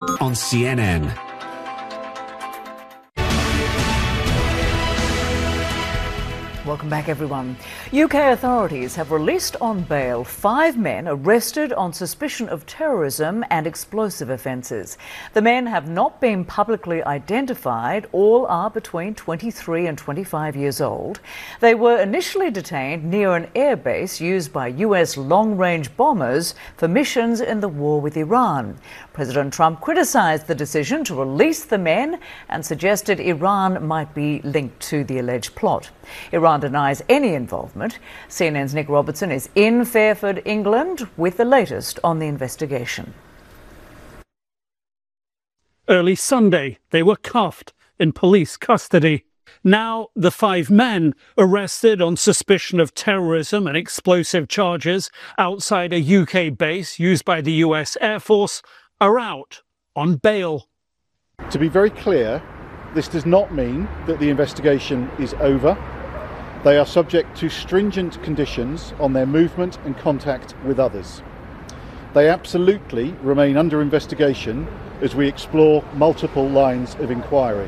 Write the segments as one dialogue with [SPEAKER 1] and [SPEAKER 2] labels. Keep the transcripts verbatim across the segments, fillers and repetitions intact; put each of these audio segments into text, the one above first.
[SPEAKER 1] on C N N.
[SPEAKER 2] Welcome back, everyone. U K authorities have released on bail five men arrested on suspicion of terrorism and explosive offences. The men have not been publicly identified. All are between twenty-three and twenty-five years old. They were initially detained near an airbase used by U S long-range bombers for missions in the war with Iran. President Trump criticised the decision to release the men and suggested Iran might be linked to the alleged plot. Iran denies any involvement. C N N's Nick Robertson is in Fairford, England, with the latest on the investigation.
[SPEAKER 3] Early Sunday, they were cuffed in police custody. Now, the five men arrested on suspicion of terrorism and explosive charges outside a U K base used by the U S Air Force are out on bail.
[SPEAKER 4] To be very clear, this does not mean that the investigation is over. They are subject to stringent conditions on their movement and contact with others. They absolutely remain under investigation as we explore multiple lines of inquiry.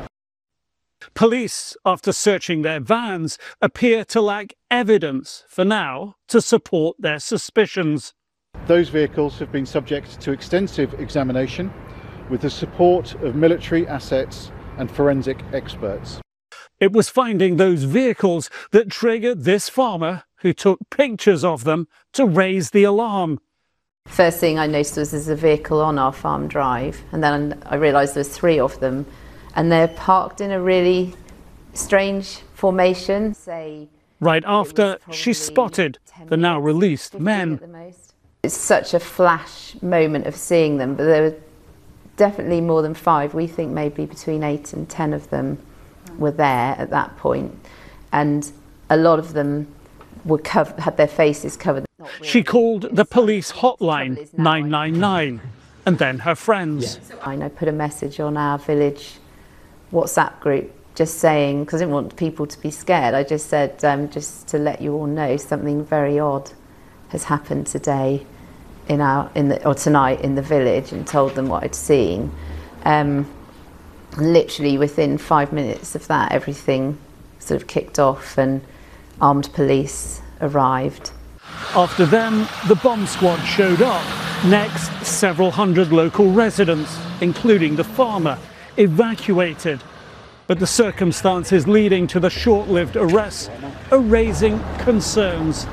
[SPEAKER 3] Police, after searching their vans, appear to lack evidence for now to support their suspicions.
[SPEAKER 4] Those vehicles have been subject to extensive examination with the support of military assets and forensic experts.
[SPEAKER 3] It was finding those vehicles that triggered this farmer, who took pictures of them, to raise the alarm.
[SPEAKER 5] First thing I noticed was there's a vehicle on our farm drive, and then I realised there's three of them, and they're parked in a really strange formation. Say,
[SPEAKER 3] right after she spotted the now released men.
[SPEAKER 5] It's such a flash moment of seeing them, but there were definitely more than five. We think maybe between eight and ten of them were there at that point, and a lot of them were covered, had their faces covered.
[SPEAKER 3] She called the police hotline nine nine nine and then her friends.
[SPEAKER 5] I know, put a message on our village WhatsApp group just saying, because I didn't want people to be scared, I just said um, just to let you all know something very odd has happened today in our in the or tonight in the village, and told them what I'd seen. Um, literally within five minutes of that, everything sort of kicked off and armed police arrived.
[SPEAKER 3] After them, the bomb squad showed up. Next, several hundred local residents, including the farmer, evacuated. But the circumstances leading to the short-lived arrests are raising concerns.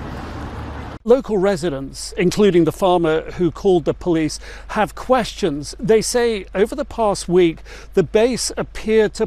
[SPEAKER 3] Local residents, including the farmer who called the police, have questions. They say over the past week, the base appeared to